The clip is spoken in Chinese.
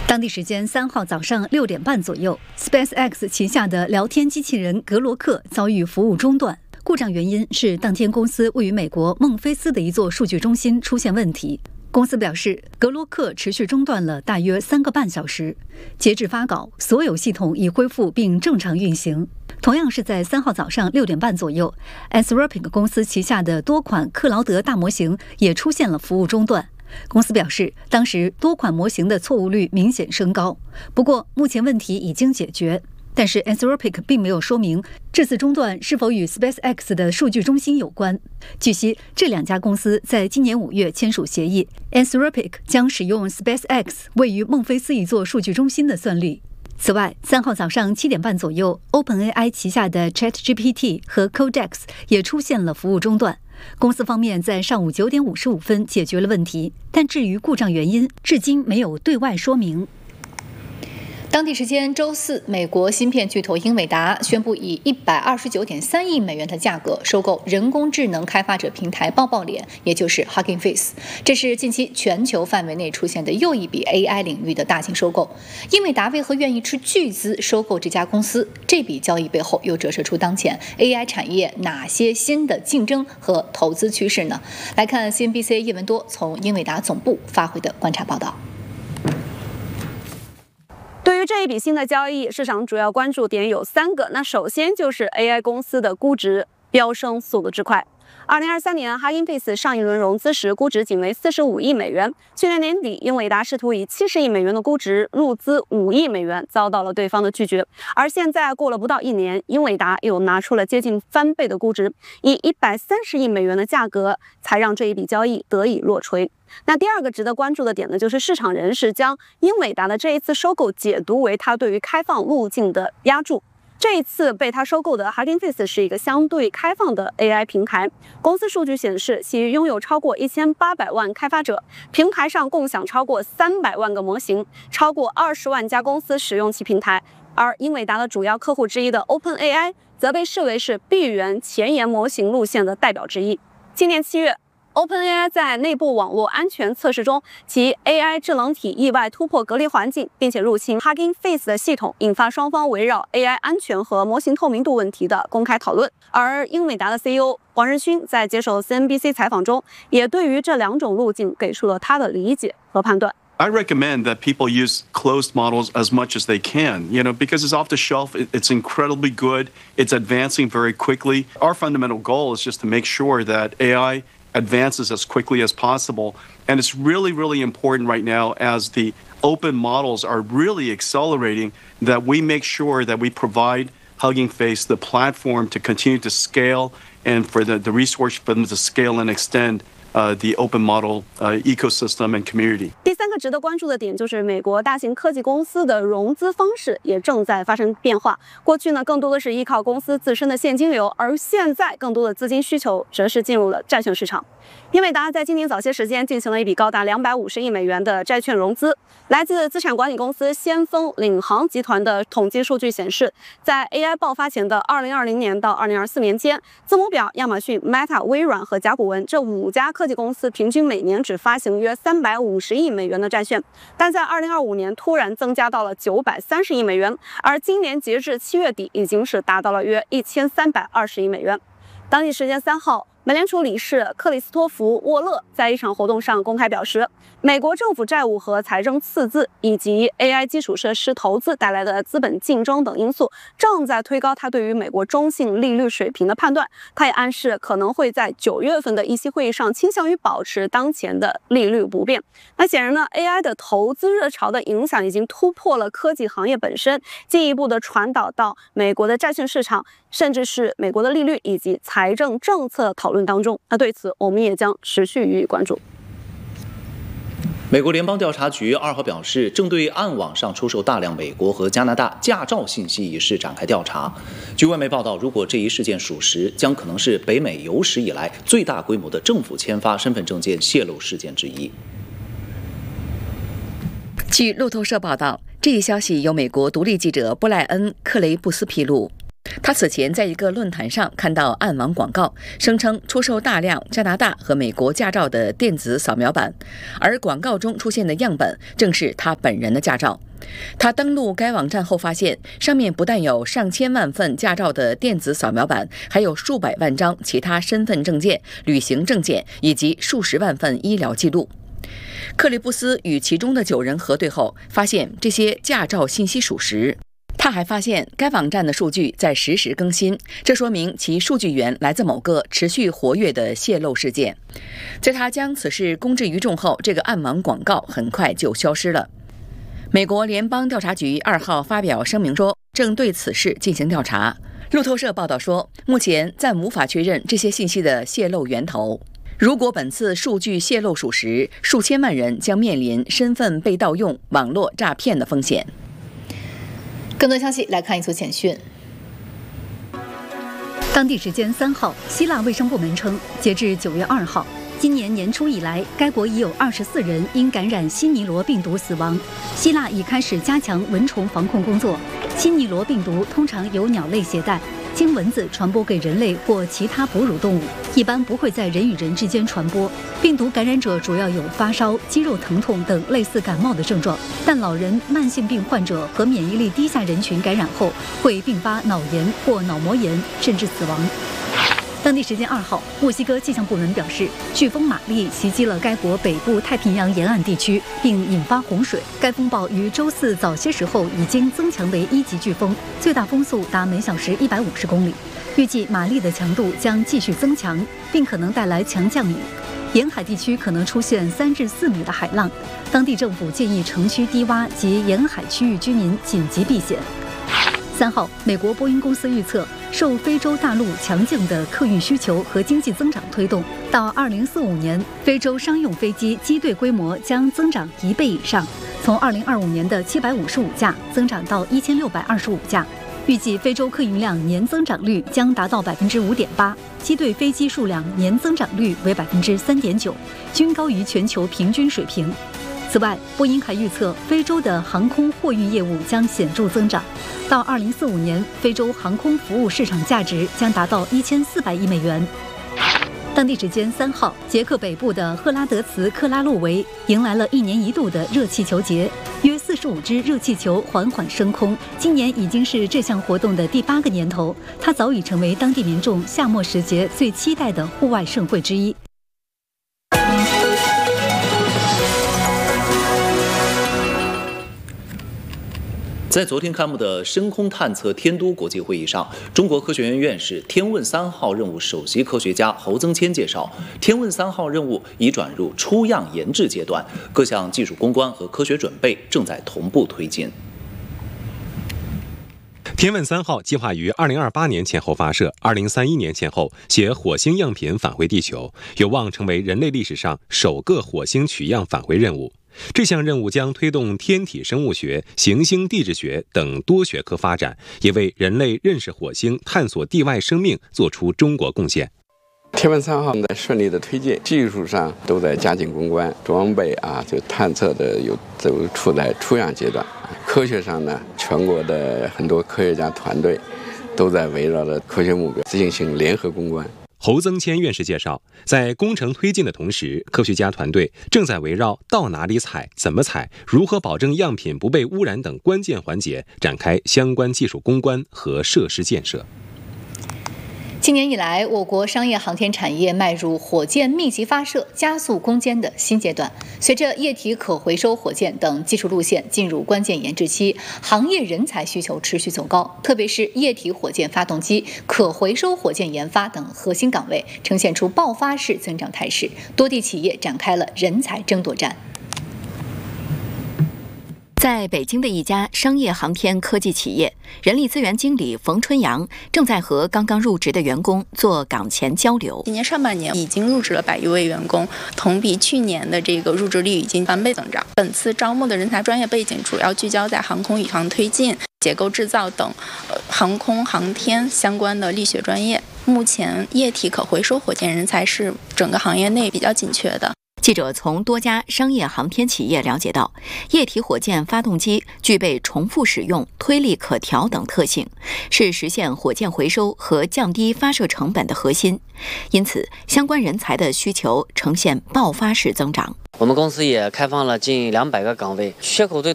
当地时间3号早上6点半左右 ，SpaceX 旗下的聊天机器人格罗克遭遇服务中断，故障原因是当天公司位于美国孟菲斯的一座数据中心出现问题。公司表示，格罗克持续中断了大约3个半小时。截至发稿，所有系统已恢复并正常运行。同样是在3号早上6点半左右 ，Anthropic 公司旗下的多款克劳德大模型也出现了服务中断。公司表示，当时多款模型的错误率明显升高，不过目前问题已经解决。但是 Anthropic 并没有说明这次中断是否与 SpaceX 的数据中心有关。据悉，这2家公司在今年5月签署协议 ，Anthropic 将使用 SpaceX 位于孟菲斯一座数据中心的算力。此外，3号早上7点半左右 ，OpenAI 旗下的 ChatGPT 和 Codex 也出现了服务中断。公司方面在上午9点55分解决了问题，但至于故障原因，至今没有对外说明。 当地时间周四，美国芯片巨头英伟达宣布以129.3亿美元的价格收购人工智能开发者平台抱抱脸，也就是 Hugging Face。这是近期全球范围内出现的又一笔 AI 领域的大型收购。英伟达为何愿意斥巨资收购这家公司？这笔交易背后又折射出当前 AI 产业哪些新的竞争和投资趋势呢？来看 CNBC 叶文多从英伟达总部发回的观察报道。 对于这一笔新的交易，市场主要关注点有3个。那首先就是 AI 公司的估值飙升速度之快。2023年 Hugging Face 上一轮融资时估值仅为45亿美元，去年年底英伟达试图以70亿美元的估值入资5亿美元，遭到了对方的拒绝。而现在过了不到1年，英伟达又拿出了接近翻倍的估值，以130亿美元的价格才让这一笔交易得以落锤。那第2个值得关注的点呢，就是市场人士将英伟达的这一次收购解读为它对于开放路径的压注。这一次被它收购的 Hugging Face 是一个相对开放的 AI 平台。公司数据显示，其拥有超过1800万开发者，平台上共享超过300万个模型，超过20万家公司使用其平台。而英伟达的主要客户之一的 OpenAI 则被视为是闭源前沿模型路线的代表之一。今年7月，OpenAI 在内部网络安全测试中，其 AI 智能体意外突破隔离环境，并且入侵 Hugging Face 的系统，引发双方围绕 AI 安全和模型透明度问题的公开讨论。而英伟达的 CEO 黄仁勋在接受 CNBC 采访中，也对于这2种路径给出了他的理解和判断。 I recommend that people use closed models as much as they can, because it's off the shelf, it's incredibly good, it's advancing very quickly. Our fundamental goal is just to make sure that AI advances as quickly as possible. And it's really, really important right now as the open models are really accelerating that we make sure that we provide Hugging Face the platform to continue to scale and for the resource for them to scale and extend the open model ecosystem and community. 第3个值得关注的点就是美国大型科技公司的融资方式也正在发生变化。过去呢，更多的是依靠公司自身的现金流，而现在更多的资金需求则是进入了债券市场。英伟达在今年早些时间进行了一笔高达250亿美元的债券融资。来自资产管理公司先锋领航集团的统计数据显示，在 AI 爆发前的2020年到2024年间，字母表、亚马逊、Meta、微软和甲骨文这5家科技公司平均每年只发行约350亿美元的债券，但在2025年突然增加到了930亿美元，而今年截至7月底已经是达到了约1320亿美元。当地时间3号，美联储理事克里斯托弗·沃勒在一场活动上公开表示，美国政府债务和财政赤字以及 AI 基础设施投资带来的资本竞争等因素，正在推高他对于美国中性利率水平的判断。他也暗示可能会在9月份的议息会议上倾向于保持当前的利率不变。那显然呢 ，AI 的投资热潮的影响已经突破了科技行业本身，进一步的传导到美国的债券市场，甚至是美国的利率以及财政政策讨论当中。那对此，我们也将持续予以关注。 美国联邦调查局2号表示，正对暗网上出售大量美国和加拿大驾照信息一事展开调查。据外媒报道，如果这一事件属实，将可能是北美有史以来最大规模的政府签发身份证件泄露事件之一。 据路透社报道，这一消息由美国独立记者布莱恩·克雷布斯披露。 他此前在一个论坛上看到暗网广告，声称出售大量加拿大和美国驾照的电子扫描版，而广告中出现的样本正是他本人的驾照。他登录该网站后发现，上面不但有上千万份驾照的电子扫描版，还有数百万张其他身份证件、旅行证件以及数十万份医疗记录。克利布斯与其中的9人核对后，发现这些驾照信息属实。他还发现该网站的数据在实时更新，这说明其数据源来自某个持续活跃的泄露事件。在他将此事公之于众后，这个暗网广告很快就消失了。美国联邦调查局2号发表声明说，正对此事进行调查。路透社报道说，目前暂无法确认这些信息的泄露源头。如果本次数据泄露属实，数千万人将面临身份被盗用、网络诈骗的风险。 更多消息来看一组简讯。 当地时间3号，希腊卫生部门称，截至9月2号，今年年初以来，该国已有24人因感染西尼罗病毒死亡。希腊已开始加强蚊虫防控工作。西尼罗病毒通常由鸟类携带，经蚊子传播给人类或其他哺乳动物，一般不会在人与人之间传播。病毒感染者主要有发烧、肌肉疼痛等类似感冒的症状，但老人、慢性病患者和免疫力低下人群感染后会并发脑炎或脑膜炎，甚至死亡。当地时间2号，墨西哥气象部门表示，飓风玛丽袭击了该国北部太平洋沿岸地区，并引发洪水。该风暴于周四早些时候已经增强为1级飓风，最大风速达每小时150公里。预计玛丽的强度将继续增强，并可能带来强降雨。沿海地区可能出现3至4米的海浪。当地政府建议城区低洼及沿海区域居民紧急避险。3号，美国波音公司预测，受非洲大陆强劲的客运需求和经济增长推动，到2045年，非洲商用飞机机队规模将增长1倍以上，从2025年的755架增长到1625架。预计非洲客运量年增长率将达到5.8%，机队飞机数量年增长率为3.9%，均高于全球平均水平。此外，波音还预测非洲的航空货运业务将显著增长，到2045年，非洲航空服务市场价值将达到1400亿美元。当地时间3号，捷克北部的赫拉德茨克拉洛维迎来了1年1度的热气球节，约45只热气球缓缓升空。今年已经是这项活动的第8个年头，它早已成为当地民众夏末时节最期待的户外盛会之一。 在昨天开幕的深空探测天都国际会议上，中国科学院院士、天问3号任务首席科学家侯增谦介绍，天问3号任务已转入出样研制阶段，各项技术攻关和科学准备正在同步推进。 天问3号计划于2028年前后发射，2031年前后携火星样品返回地球，有望成为人类历史上首个火星取样返回任务。这项任务将推动天体生物学、行星地质学等多学科发展，也为人类认识火星、探索地外生命做出中国贡献。 天问3号在顺利的推进，技术上都在加紧攻关，装备就探测的都处在出样阶段。科学上呢，全国的很多科学家团队都在围绕着科学目标进行联合攻关。 侯增谦院士介绍，在工程推进的同时，科学家团队正在围绕到哪里采、怎么采、如何保证样品不被污染等关键环节展开相关技术攻关和设施建设。 今年以来，我国商业航天产业迈入火箭密集发射、加速攻坚的新阶段。随着液体可回收火箭等技术路线进入关键研制期，行业人才需求持续走高，特别是液体火箭发动机、可回收火箭研发等核心岗位呈现出爆发式增长态势，多地企业展开了人才争夺战。 在北京的一家商业航天科技企业，人力资源经理冯春阳正在和刚刚入职的员工做岗前交流。 今年上半年已经入职了100余位员工，同比去年的这个入职率已经翻倍增长。本次招募的人才专业背景主要聚焦在航空宇航推进、结构制造等航空航天相关的力学专业。目前液体可回收火箭人才是整个行业内比较紧缺的。 记者从多家商业航天企业了解到，液体火箭发动机具备重复使用、推力可调等特性，是实现火箭回收和降低发射成本的核心。因此，相关人才的需求呈现爆发式增长。 我们公司也开放了近200个岗位，缺口最